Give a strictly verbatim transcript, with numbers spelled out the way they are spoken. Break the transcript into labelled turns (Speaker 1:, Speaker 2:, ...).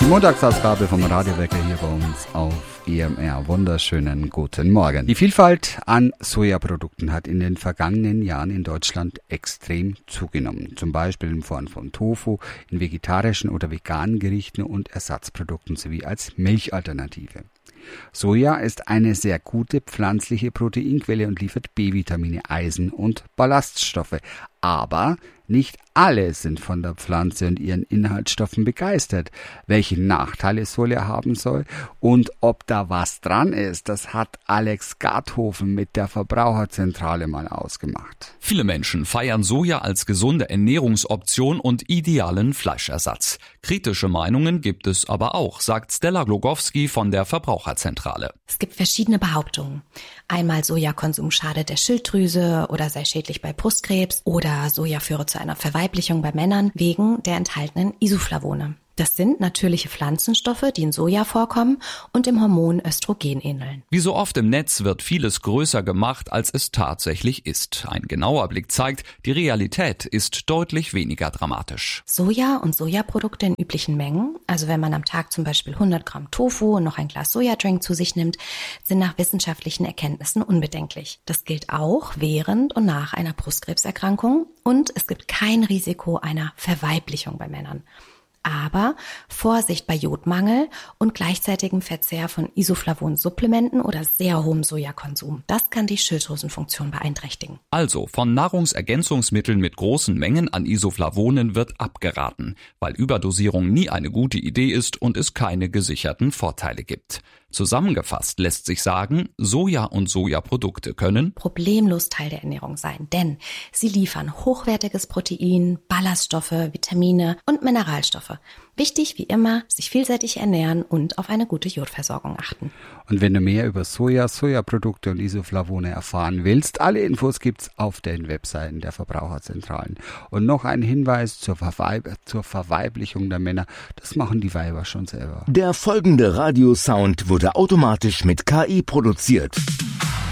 Speaker 1: Montagsausgabe vom Radiowecker hier bei uns auf E M R. Wunderschönen guten Morgen. Die Vielfalt an Sojaprodukten hat in den vergangenen Jahren in Deutschland extrem zugenommen. Zum Beispiel in Form von Tofu, in vegetarischen oder veganen Gerichten und Ersatzprodukten sowie als Milchalternative. Soja ist eine sehr gute pflanzliche Proteinquelle und liefert B-Vitamine, Eisen und Ballaststoffe. Aber nicht alle sind von der Pflanze und ihren Inhaltsstoffen begeistert. Welche Nachteile Soja haben soll und ob da was dran ist, das hat Alex Garthofen mit der Verbraucherzentrale mal ausgemacht.
Speaker 2: Viele Menschen feiern Soja als gesunde Ernährungsoption und idealen Fleischersatz. Kritische Meinungen gibt es aber auch, sagt Stella Glogowski von der Verbraucherzentrale.
Speaker 3: Es gibt verschiedene Behauptungen. Einmal Sojakonsum schadet der Schilddrüse oder sei schädlich bei Brustkrebs oder Soja führe zu einer Verweiblichung bei Männern wegen der enthaltenen Isoflavone. Das sind natürliche Pflanzenstoffe, die in Soja vorkommen und dem Hormon Östrogen ähneln.
Speaker 2: Wie so oft im Netz wird vieles größer gemacht, als es tatsächlich ist. Ein genauer Blick zeigt, die Realität ist deutlich weniger dramatisch.
Speaker 3: Soja und Sojaprodukte in üblichen Mengen, also wenn man am Tag zum Beispiel hundert Gramm Tofu und noch ein Glas Sojadrink zu sich nimmt, sind nach wissenschaftlichen Erkenntnissen unbedenklich. Das gilt auch während und nach einer Brustkrebserkrankung und es gibt kein Risiko einer Verweiblichung bei Männern. Aber Vorsicht bei Jodmangel und gleichzeitigem Verzehr von Isoflavon-Supplementen oder sehr hohem Sojakonsum. Das kann die Schilddrüsenfunktion beeinträchtigen.
Speaker 2: Also von Nahrungsergänzungsmitteln mit großen Mengen an Isoflavonen wird abgeraten, weil Überdosierung nie eine gute Idee ist und es keine gesicherten Vorteile gibt. Zusammengefasst lässt sich sagen, Soja und Sojaprodukte können
Speaker 3: problemlos Teil der Ernährung sein, denn sie liefern hochwertiges Protein, Ballaststoffe, Vitamine und Mineralstoffe. Wichtig wie immer, sich vielseitig ernähren und auf eine gute Jodversorgung achten.
Speaker 1: Und wenn du mehr über Soja, Sojaprodukte und Isoflavone erfahren willst, alle Infos gibt's auf den Webseiten der Verbraucherzentralen. Und noch ein Hinweis zur, Verweib- zur Verweiblichung der Männer, das machen die Weiber schon selber.
Speaker 4: Der folgende Radiosound wurde automatisch mit K I produziert.